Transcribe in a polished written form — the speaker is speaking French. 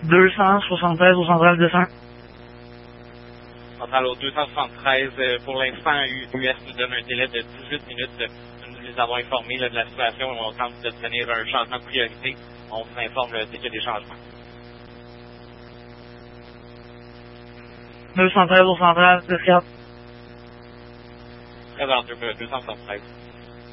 273 au central de 100. Centrale au 273, pour l'instant, US nous donne un délai de 18 minutes de nous les avoir informés là, de la situation. On tente d'obtenir un changement de priorité. On vous informe dès qu'il y a des changements. 213 au central de 4. 13h273.